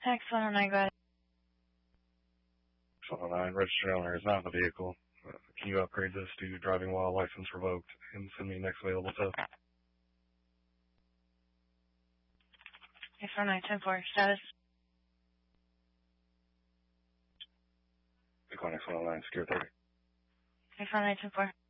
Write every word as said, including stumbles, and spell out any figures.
X one oh nine, go ahead. X one oh nine, registered owner is not in the vehicle. Uh, can you upgrade this to driving while license revoked and send me next available tow? X one nine ten four, status. X one oh nine, secure thirty. X one nine ten four.